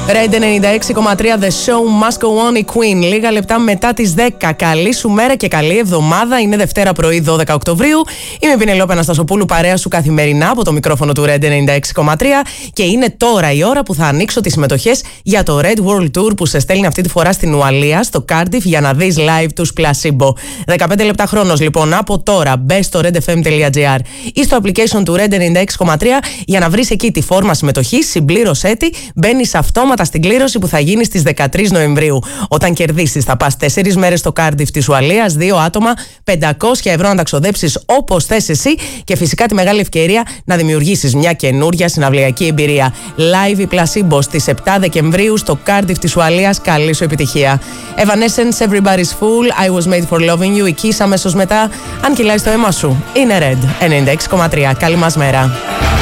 Red 96,3 The Show Must Go On, η Queen. Λίγα λεπτά μετά τις 10. Καλή σου μέρα και καλή εβδομάδα. Είναι Δευτέρα πρωί 12 Οκτωβρίου. Είμαι η Πινελόπη Αναστασοπούλου, παρέα σου καθημερινά από το μικρόφωνο του Red 96,3. Και είναι τώρα η ώρα που θα ανοίξω τις συμμετοχές για το Red World Tour που σε στέλνει αυτή τη φορά στην Ουαλία, στο Cardiff, για να δεις live τους Placebo. 15 λεπτά χρόνος λοιπόν από τώρα. Μπες στο redfm.gr ή στο application του Red 96,3 για να βρεις εκεί τη φόρμα συμμετοχής. Συμπλήρωσέ τη, μπαίνεις αυτόματα στην κλήρωση που θα γίνει στις 13 Νοεμβρίου. Όταν κερδίσεις, θα πας 4 μέρες στο Cardiff της Ουαλίας, 2 άτομα, 500 ευρώ να τα ξοδέψεις όπως θες εσύ και φυσικά τη μεγάλη ευκαιρία να δημιουργήσεις μια καινούρια συναυλιακή εμπειρία. Live η Placebo στις 7 Δεκεμβρίου στο Cardiff της Ουαλίας. Καλή σου επιτυχία. Evanescence, Everybody's Fool, I Was Made for Loving You. Η Kiss αμέσως μετά, αν κυλάει στο αίμα σου. Είναι Red 96,3. Καλή μας μέρα.